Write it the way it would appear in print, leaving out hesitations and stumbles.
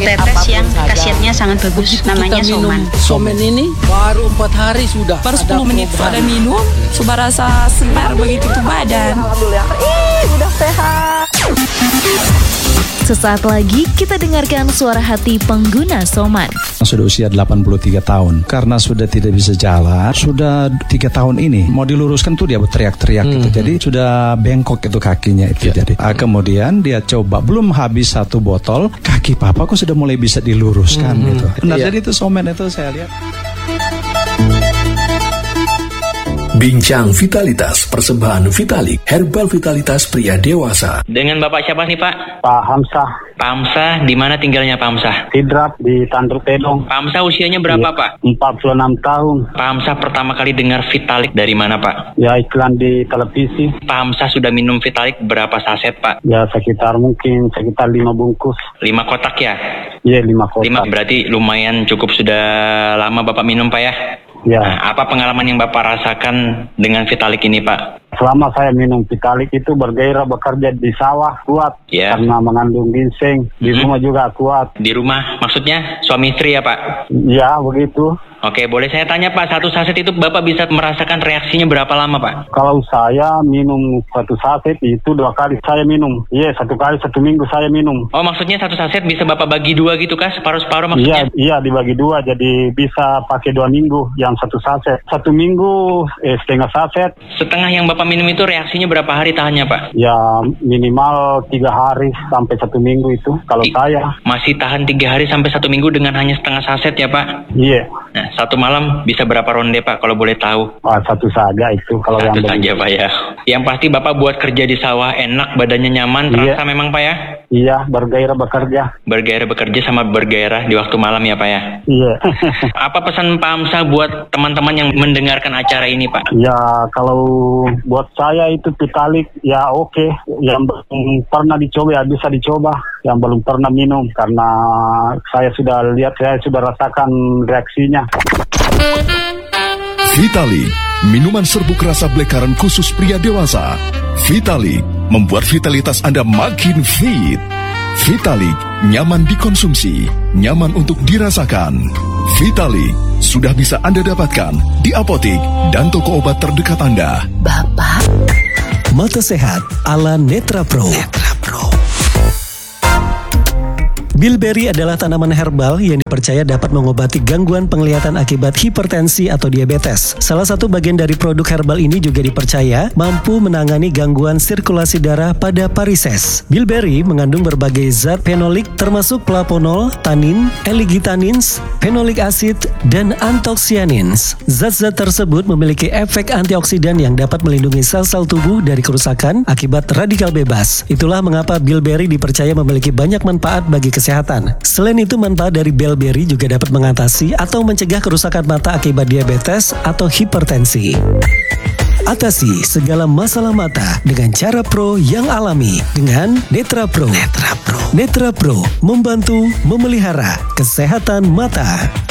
tetes yang khasiatnya sangat bagus, namanya soman. Somen ini baru 4 hari sudah. Baru 10 menit pada minum, sudah rasa segar begitu tuh badan. Alhamdulillah, udah sehat. Sesaat lagi kita dengarkan suara hati pengguna Soman. Sudah usia 83 tahun. Karena sudah tidak bisa jalan, sudah 3 tahun ini mau diluruskan tuh dia berteriak-teriak gitu. Jadi sudah bengkok itu kakinya itu. Jadi kemudian dia coba, belum habis 1 botol, kaki papa kok sudah mulai bisa diluruskan gitu. Benar, jadi itu Soman itu saya lihat. Bincang Vitalitas, persembahan Vitalik, herbal vitalitas pria dewasa. Dengan Bapak siapa nih Pak? Pak Hamzah. Pak Hamzah, di mana tinggalnya Pak Hamzah? Sidrap di Tanduk Tedong. Pak Hamzah usianya berapa Pak? 46 tahun. Pak Hamzah pertama kali dengar Vitalik dari mana Pak? Ya, iklan di televisi. Pak Hamzah sudah minum Vitalik berapa saset Pak? Ya sekitar 5 bungkus. 5 kotak ya? Iya, 5 kotak. 5, berarti lumayan cukup sudah lama Bapak minum Pak ya? Ya. Nah, apa pengalaman yang Bapak rasakan dengan Vitalik ini Pak? Selama saya minum Vitalik itu bergairah bekerja di sawah kuat. Ya. Karena mengandung ginseng. Di rumah juga kuat. Di rumah maksudnya suami istri ya Pak? Ya, begitu. Oke, boleh saya tanya Pak, 1 saset itu Bapak bisa merasakan reaksinya berapa lama Pak? Kalau saya minum 1 saset itu 2 kali saya minum. Iya, 1 kali 1 minggu saya minum. Oh, maksudnya 1 saset bisa Bapak bagi 2 gitu kah? Separuh-separuh maksudnya? Iya, dibagi 2, jadi bisa pakai 2 minggu yang 1 saset. 1 minggu setengah saset. Setengah yang Bapak minum itu reaksinya berapa hari tahannya Pak? Ya minimal 3 hari sampai 1 minggu itu kalau saya. Masih tahan 3 hari sampai 1 minggu dengan hanya setengah saset ya Pak? Iya. Nah, 1 malam bisa berapa ronde Pak kalau boleh tahu? 1 saja itu kalau yang 1 saja Pak ya. Yang pasti Bapak buat kerja di sawah enak, badannya nyaman, terasa memang Pak ya? Iya, bergairah bekerja. Bergairah bekerja sama bergairah di waktu malam ya Pak ya? Iya. Apa pesan Pak Hamzah buat teman-teman yang mendengarkan acara ini Pak? Ya kalau buat saya itu Vitalik ya oke. Yang belum pernah dicoba ya bisa dicoba. Yang belum pernah minum karena saya sudah lihat, saya sudah rasakan reaksinya. Vitalik, minuman serbuk rasa blekaran khusus pria dewasa. Vitalik membuat vitalitas Anda makin fit. Vitalik nyaman dikonsumsi, nyaman untuk dirasakan. Vitalik sudah bisa Anda dapatkan di apotik dan toko obat terdekat Anda. Bapak, Mata Sehat ala Netra Pro. Bilberry adalah tanaman herbal yang dipercaya dapat mengobati gangguan penglihatan akibat hipertensi atau diabetes. Salah satu bagian dari produk herbal ini juga dipercaya mampu menangani gangguan sirkulasi darah pada varises. Bilberry mengandung berbagai zat fenolik termasuk plaponol, tanin, eligitanins, fenolik acid, dan antosianins. Zat-zat tersebut memiliki efek antioksidan yang dapat melindungi sel-sel tubuh dari kerusakan akibat radikal bebas. Itulah mengapa bilberry dipercaya memiliki banyak manfaat bagi kesehatan. Selain itu, manfaat dari bilberry juga dapat mengatasi atau mencegah kerusakan mata akibat diabetes atau hipertensi. Atasi segala masalah mata dengan cara pro yang alami dengan Netra Pro. Netra Pro membantu memelihara kesehatan mata.